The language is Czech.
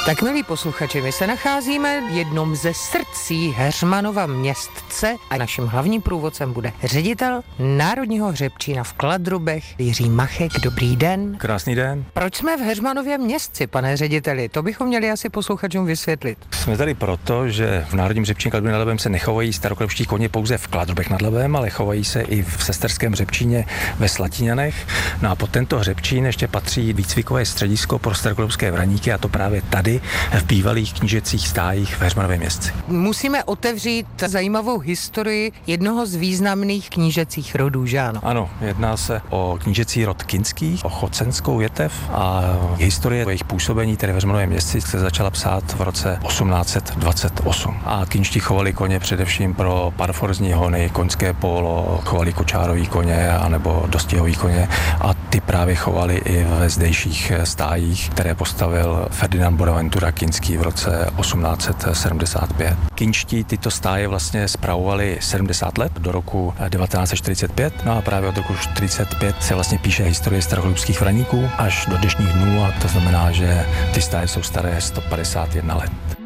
Tak milí posluchači, my se nacházíme v jednom ze srdcí Heřmanova městce a naším hlavním průvodcem bude ředitel Národního hřebčína v Kladrubech Jiří Machek. Dobrý den. Krásný den. Proč jsme v Heřmanově městci, pane řediteli? To bychom měli asi posluchačům vysvětlit. Jsme tady proto, že v Národním hřebčíně Kladruby nad Labem se nechovají starokladrubští koně pouze v Kladrubech nad Labem, ale chovají se i v sesterském hřebčíně ve Slatíňanech. No a pod tento hřebčín ještě patří výcvikové středisko pro starokladrubské vraníky, a to právě tady v bývalých knížecích stájích v Heřmanově městci. Musíme otevřít zajímavou historii jednoho z významných knížecích rodů, že ano? Ano, jedná se o knížecí rod Kinských, o chocenskou větev, a historie jejich působení tedy v Heřmanově městci se začala psát v roce 1828. A knížti chovali koně především pro parforzní hony, koňské pólo, chovali kočárový koně anebo dostihový koně, a ty právě chovali i ve zdejších stájích, které postavil Ferdinand Bonaventura Kinský v roce 1875. Kinští tyto stáje vlastně spravovali 70 let do roku 1945, no a právě od roku 1945 se vlastně píše historie starokladrubských vraníků až do dnešních dnů, a to znamená, že ty stáje jsou staré 151 let.